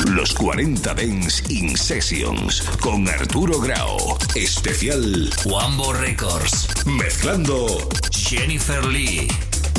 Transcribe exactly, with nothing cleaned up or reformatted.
Los cuarenta Dance In Sessions con Arturo Grau. Especial Wambo Records. Mezclando Jennifer Lee.